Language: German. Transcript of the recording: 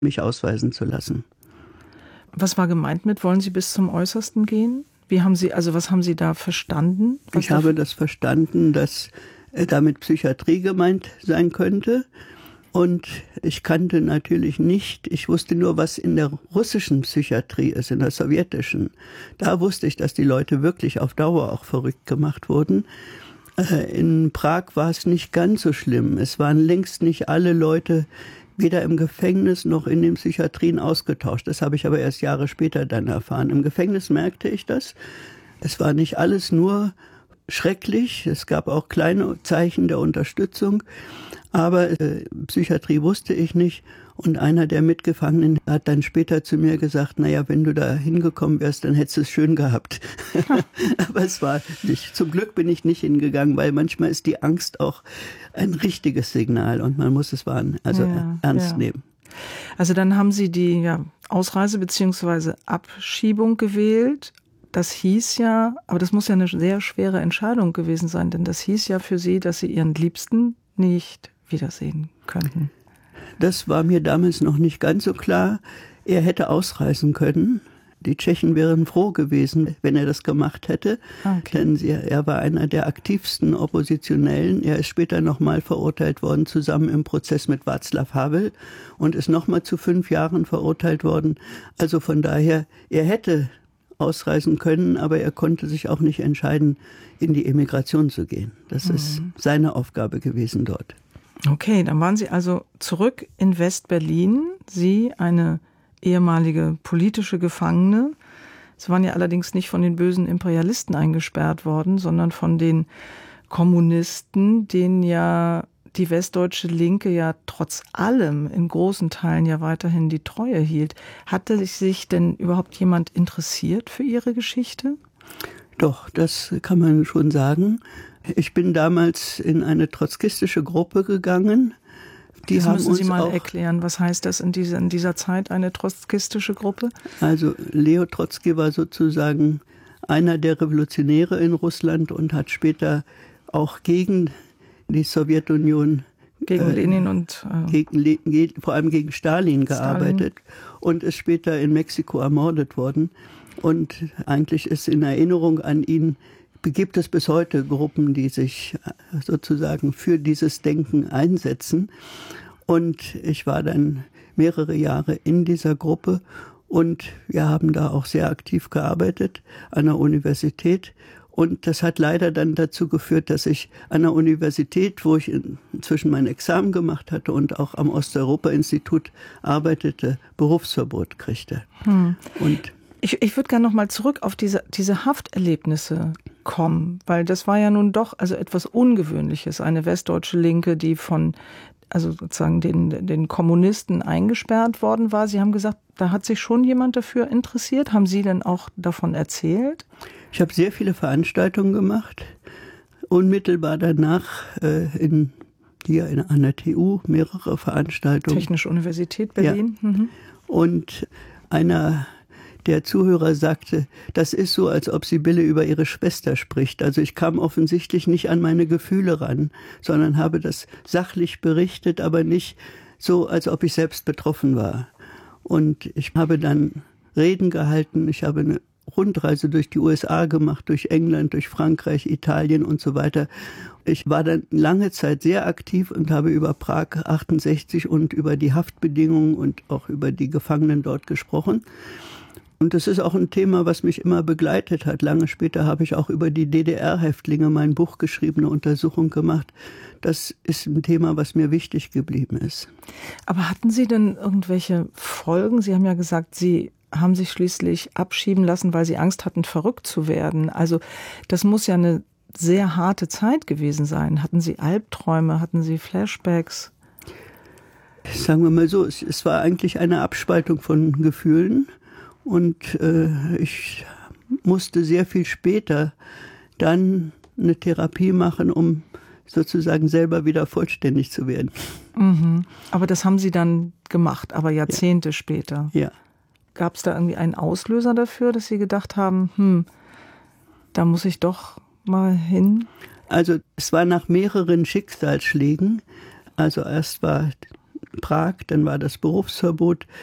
mich ausweisen zu lassen. Was war gemeint mit, wollen Sie bis zum Äußersten gehen? Was haben Sie da verstanden? Ich habe das verstanden, dass damit Psychiatrie gemeint sein könnte. Und ich kannte natürlich nicht, ich wusste nur, was in der russischen Psychiatrie ist, in der sowjetischen. Da wusste ich, dass die Leute wirklich auf Dauer auch verrückt gemacht wurden. In Prag war es nicht ganz so schlimm. Es waren längst nicht alle Leute weder im Gefängnis noch in den Psychiatrien ausgetauscht. Das habe ich aber erst Jahre später dann erfahren. Im Gefängnis merkte ich das. Es war nicht alles nur schrecklich. Es gab auch kleine Zeichen der Unterstützung. Aber Psychiatrie wusste ich nicht. Und einer der Mitgefangenen hat dann später zu mir gesagt, naja, wenn du da hingekommen wärst, dann hättest du es schön gehabt. Aber es war nicht. Zum Glück bin ich nicht hingegangen, weil manchmal ist die Angst auch ein richtiges Signal und man muss es ernst nehmen. Also dann haben Sie die Ausreise bzw. Abschiebung gewählt. Das hieß ja, aber das muss ja eine sehr schwere Entscheidung gewesen sein, denn das hieß ja für Sie, dass Sie Ihren Liebsten nicht wiedersehen könnten. Das war mir damals noch nicht ganz so klar. Er hätte ausreisen können. Die Tschechen wären froh gewesen, wenn er das gemacht hätte. Okay. Denn er war einer der aktivsten Oppositionellen. Er ist später nochmal verurteilt worden, zusammen im Prozess mit Václav Havel und ist nochmal zu 5 Jahren verurteilt worden. Also von daher, er hätte ausreisen können, aber er konnte sich auch nicht entscheiden, in die Emigration zu gehen. Das ist seine Aufgabe gewesen dort. Okay, dann waren Sie also zurück in West-Berlin. Sie, eine ehemalige politische Gefangene. Sie waren ja allerdings nicht von den bösen Imperialisten eingesperrt worden, sondern von den Kommunisten, denen ja die westdeutsche Linke ja trotz allem in großen Teilen ja weiterhin die Treue hielt. Hatte sich denn überhaupt jemand interessiert für Ihre Geschichte? Doch, das kann man schon sagen. Ich bin damals in eine trotzkistische Gruppe gegangen. Das müssen Sie mal erklären. Was heißt das in dieser Zeit, eine trotzkistische Gruppe? Also Leo Trotzki war sozusagen einer der Revolutionäre in Russland und hat später auch gegen die Sowjetunion, gegen Lenin und vor allem gegen Stalin gearbeitet und ist später in Mexiko ermordet worden. Und eigentlich ist in Erinnerung an ihn, gibt es bis heute Gruppen, die sich sozusagen für dieses Denken einsetzen. Und ich war dann mehrere Jahre in dieser Gruppe und wir haben da auch sehr aktiv gearbeitet an der Universität. Und das hat leider dann dazu geführt, dass ich an der Universität, wo ich inzwischen mein Examen gemacht hatte und auch am Osteuropa-Institut arbeitete, Berufsverbot kriegte. Und ich würde gerne noch mal zurück auf diese Hafterlebnisse kommen, weil das war ja nun doch also etwas Ungewöhnliches, eine westdeutsche Linke, die von sozusagen den Kommunisten eingesperrt worden war. Sie haben gesagt, da hat sich schon jemand dafür interessiert. Haben Sie denn auch davon erzählt? Ich habe sehr viele Veranstaltungen gemacht. Unmittelbar danach an der TU mehrere Veranstaltungen. Technische Universität Berlin. Ja. Und einer der Zuhörer sagte, das ist so, als ob Sibylle über ihre Schwester spricht. Also ich kam offensichtlich nicht an meine Gefühle ran, sondern habe das sachlich berichtet, aber nicht so, als ob ich selbst betroffen war. Und ich habe dann Reden gehalten. Ich habe eine Rundreise durch die USA gemacht, durch England, durch Frankreich, Italien und so weiter. Ich war dann lange Zeit sehr aktiv und habe über Prag 68 und über die Haftbedingungen und auch über die Gefangenen dort gesprochen. Und das ist auch ein Thema, was mich immer begleitet hat. Lange später habe ich auch über die DDR-Häftlinge mein Buch geschrieben, eine Untersuchung gemacht. Das ist ein Thema, was mir wichtig geblieben ist. Aber hatten Sie denn irgendwelche Folgen? Sie haben ja gesagt, Sie haben sich schließlich abschieben lassen, weil Sie Angst hatten, verrückt zu werden. Also das muss ja eine sehr harte Zeit gewesen sein. Hatten Sie Albträume? Hatten Sie Flashbacks? Sagen wir mal so, es war eigentlich eine Abspaltung von Gefühlen. Und ich musste sehr viel später dann eine Therapie machen, um sozusagen selber wieder vollständig zu werden. Aber das haben Sie dann gemacht, aber Jahrzehnte später. Ja. Gab es da irgendwie einen Auslöser dafür, dass Sie gedacht haben, da muss ich doch mal hin? Also es war nach mehreren Schicksalsschlägen. Also erst war Prag, dann war das Berufsverbot